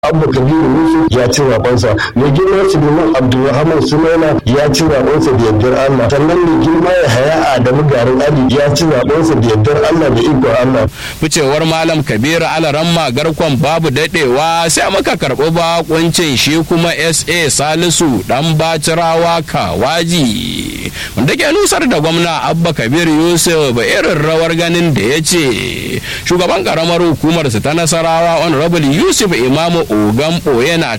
Abba Kabiru Yusuf ya ci zaɓensa, mai girma Suleiman Abdulrahman Sumaila ya ci zaɓensa da yardar Allah, sannan mai girma Yahaya Adamu Garin Ali ya ci zaɓensa da yardar Allah da ikon Allah. Ficewar Malam Kabiru Alaramma Garkon babu daɗewa sai muka karɓi bakuncin shi kuma SA Salisu ɗan Bacirawa Kawaji wanda ke nusar da gwamna Abba Kabiru Yusuf ba irin rawar ganin da ya ce shugaban ƙaramar hukumarsa ta Nasarawa Honorable Yusuf Imamu Ogambo yana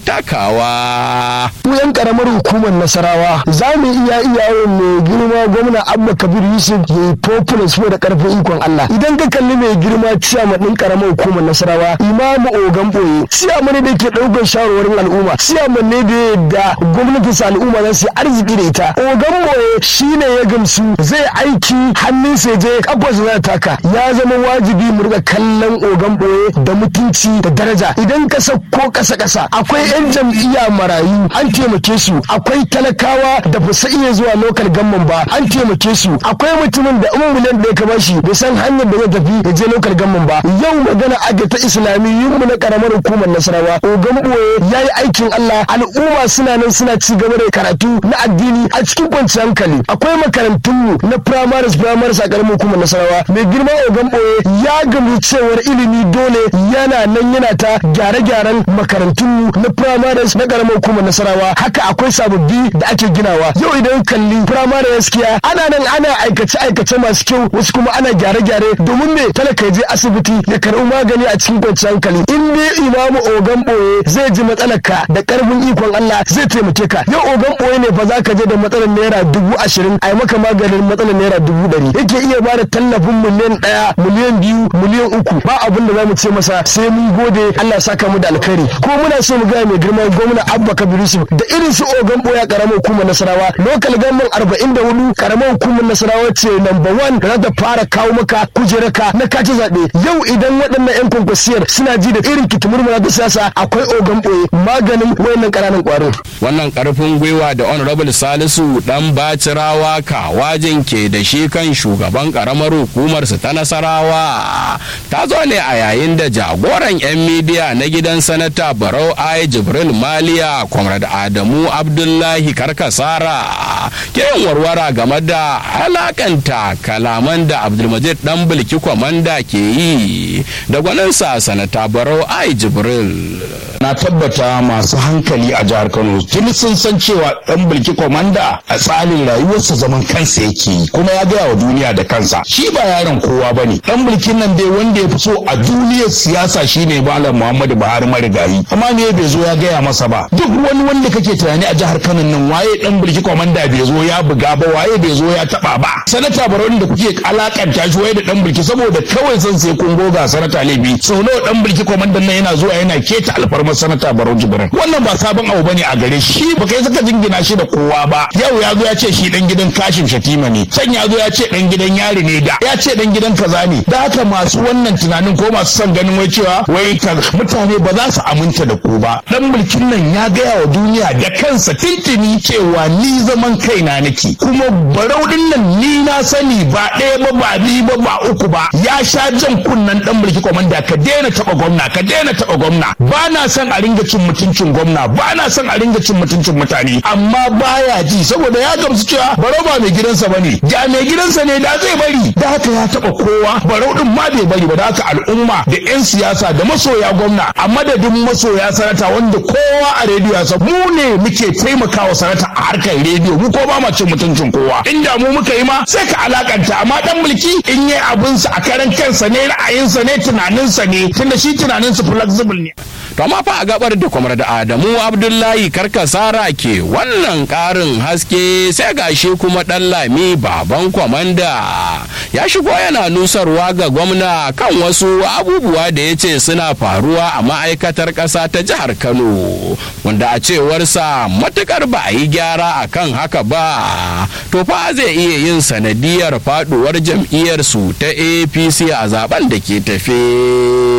takawa. Mu yan karamar hukumar Nasarawa za mu iya mai girma gwamna Abba Kabir Yusuf ya yi popular da karfin ikon Allah. Idan ka kalli mai girma ciyaman din karamar hukumar Nasarawa Imamu Ogambo ciyaman ne da ke ɗaukar shawarwarin al'umma, ciyaman ne da gwamnatin sa al'umma za su yi arziki da ita. Ogambo shine ya gamsu zai aiki hannun sa je kafa za taka. Ya zama wajibi mu riga kallon Ogambo da mutunci da daraja. Idan ka sako kasa akwai yan jam'iyya marayu an taimake su, akwai talakawa da ba su iya zuwa local gamman ba an taimake su, akwai mutumin da miliyan da ya kama shi bai san hanyar da zai tafi ya je local gamman ba. Yau magana age ta islamiyyun mu na karamar hukumar Nasarawa Ogambo yayi aikin Allah, al'umma suna nan suna ci gaba da karatu na addini a cikin kwanciyar hankali. Akwai makarantun mu na primaries a karamar hukumar Nasarawa. Mai girma Ogambo ya gamu cewar ilimi dole yana nan yana ta gyare-gyaren makarantunmu na primaries na karamar hukumar Nasarawa. Haka akwai sababbi da ake ginawa. Yau idan kalli primary gaskiya ana nan ana aikace masu kyau, wasu kuma ana gyare-gyare domin me talaka je asibiti ya karɓi magani a cikin kwanciyar hankali. In dai Imamu Ogambo zai ji matsalarka da karfin ikon Allah zai taimake ka. Yau Ogambo ne fa za ka je da matsalar naira 20,000 a yi maka maganin matsalar naira 100,000. Yake iya ba da tallafin miliyan 1, miliyan 2, miliyan 3. Ba abin da za mu ce masa sai mun gode Allah saka mu da alkhairi. Ko muna so mu gaya mai girma gwamna Abba Kabir Yusuf da irin su Ogambo ya karamar hukumar Nasarawa local government 44 karamar hukumar Nasarawa ce number 1 da za ta fara kawo maka kujeraka na kaci zaɓe. Yau idan waɗannan 'yan kwankwasiyar suna ji da irin kitimurmura da siyasa akwai Ogambo maganin wayannan ƙananan ƙwarin. Wannan ƙarfin gwiwa da Honorable Salisu ɗan Bacirawa Kawajin ke da shi kan shugaban ƙaramar hukumarsa ta Nasarawa ta zo ne a yayin da jagoran 'yan midiya na gidan sanata Barau Ai Jibril Maliya Comrade Adamu Abdullahi Karkasara ke yin warwara game da alakanta kalaman da Abdulmajid dan Bilki Komanda ke yi da gwaninsa sanata Barau Ai Jibril. Na tabbata masu hankali a jihar Kano tuni sun san cewa dan Bilki Komanda a tsarin rayuwarsa zaman kansa yake yi, kuma ya gaya wa duniya da kansa shi ba yaron kowa bane. Dan Bilkin nan dai wanda ya fi so a duniyar siyasa shine Malam Muhammadu Buhari marigayi, amma ne bai zo ya gaya masa ba. Duk wani wanda kake tunani a jihar Kano nan waye dan Bilki Komanda bai zo ya buga ba, waye bai zo ya taba ba. Sanata Barau da kuke alakanta shi waye da dan Bilki saboda kawai san sai kun goga sanata laifi. Sau nawa dan Bilki Komanda nan yana zuwa yana keta alfarmar sanata Barau Jibrin. Wannan ba sabon abu bane a gare shi, ba kai saka jingina shi da kowa ba. Yau ya zo ya ce shi dan gidan Kashim Shatima ne, can ya zo ya ce dan gidan yari ne, da ya ce dan gidan kaza ne. Da haka masu wannan tunanin ko masu son ganin wai cewa wai mutane ba za su aminta da ku ba. Dan mulkin nan ya gaya wa duniya da kansa tintini cewa ni zaman kaina nake, kuma Barau din nan ni na sani ba ɗaya ba ba biyu ba ba uku ba. Ya sha jan kunnan dan Bilki Komanda ka daina taba gwamna, ka daina taba gwamna. Ba na son a ringa cin mutuncin gwamna, ba na son a ringa cin mutuncin mutane, amma baya ji saboda ya gamsu cewa Barau ba mai gidansa bane. Da mai gidansa ne da zai bari. Da haka ya taba kowa, Barau din ma bai bari ba. Da haka al'umma da 'yan siyasa da masoya gwamna a madadin masoya sanata wanda kowa a rediyo ya san mu ne muke taimakawa sanata a harkar rediyo, mu ko ba ma cin mutuncin kowa. Inda mu muka yi ma sai ka alakanta, amma dan mulki in yi abinsa a karan kansa ne, ra'ayinsa ne, tunaninsa ne, tunda shi tunaninsa flexible ne. To amma fa a gabar da Comrade Adamu Abdullahi Karkasara ke wannan ƙarin haske sai gashi kuma ɗan Lami baban Komanda ya shigo yana nusarwa ga gwamna kan wasu abubuwa da ya ce suna faruwa a ma'aikatar ƙasa ta jihar Kano, wanda a cewarsa matukar ba a yi gyara a kan haka ba to fa zai iya yin sanadiyar faduwar jam'iyyarsu ta APC a zaben da ke tafe.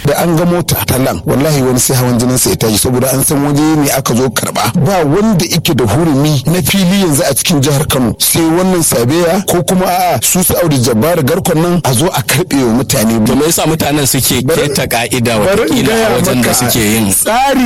da an ga mota talan wallahi wani sai hawan jinin sa ya tashi saboda an san waje ne aka zo karba ba wanda yake da hurumi na fili yanzu a cikin jihar Kano sai wannan Sabeya ko kuma a'a su Audu Jabbar Garkon nan a zo a karbe wa mutane. Me yasa mutanen suke keta ka'ida wa kila a wajen da suke yin tsari